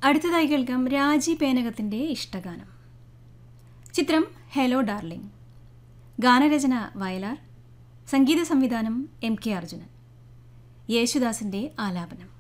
അടുത്തതായി കേൾക്കാം രാജി പേനകത്തിൻ്റെ ഇഷ്ടഗാനം. ചിത്രം ഹലോ ഡാർലിംഗ്. ഗാനരചന വയലാർ, സംഗീത സംവിധാനം എം കെ അർജുനൻ, യേശുദാസിൻ്റെ ആലാപനം.